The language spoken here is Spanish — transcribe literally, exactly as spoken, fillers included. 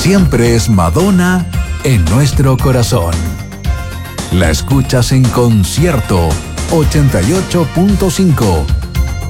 siempre es Madonna en nuestro corazón. La escuchas en Concierto ochenta y ocho punto cinco.